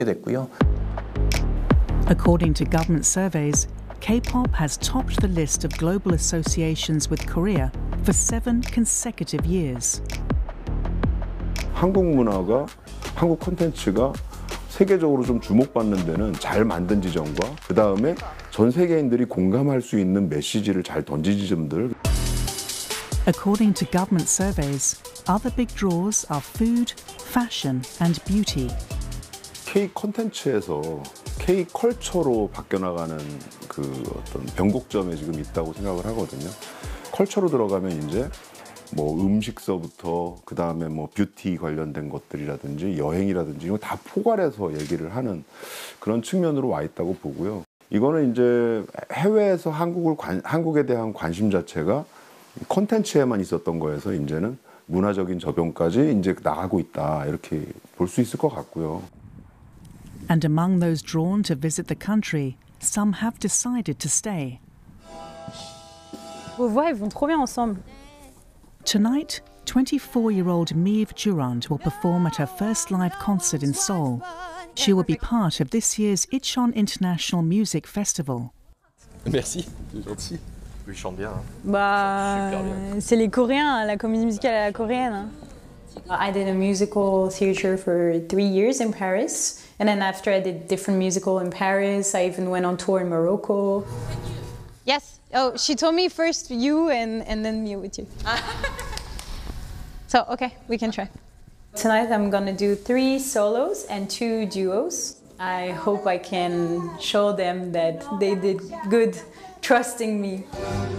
됐고요. According to government surveys, K-pop has topped the list of global associations with Korea for 7 consecutive years. 한국 문화가, 한국 콘텐츠가 세계적으로 좀 주목받는 데는 잘 만든 지점과 그 다음에 전 세계인들이 공감할 수 있는 메시지를 잘 던진 지점들. According to government surveys, other big draws are food, fashion and beauty. K 콘텐츠에서 K 컬처로 바뀌어나가는 그 어떤 변곡점에 지금 있다고 생각을 하거든요. 컬처로 들어가면 이제 뭐 음식서부터 그 다음에 뭐 뷰티 관련된 것들이라든지 여행이라든지 이런 거 다 포괄해서 얘기를 하는 그런 측면으로 와 있다고 보고요. 이거는 이제 해외에서 한국에 대한 관심 자체가 콘텐츠에만 있었던 거에서 이제는 문화적인 저변까지 이제 나가고 있다 이렇게 볼 수 있을 것 같고요. And among those drawn to visit the country, some have decided to stay. Vos voix, elles vont trop bien ensemble. Tonight, 24-year-old Mive Durand will perform at her first live concert in Seoul. She will be part of this year's Incheon International Music Festival. Merci, c'est gentil. Il chante bien. Hein. Bah, c'est les Coréens, la comédie musicale à la coréenne. Hein. I did a musical theater for 3 years in Paris, and then after I did different musical in Paris. I even went on tour in Morocco. Yes. Oh, she told me first you and then me with you. So, okay, we can try. Tonight I'm gonna do 3 solos and 2 duos. I hope I can show them that they did good trusting me.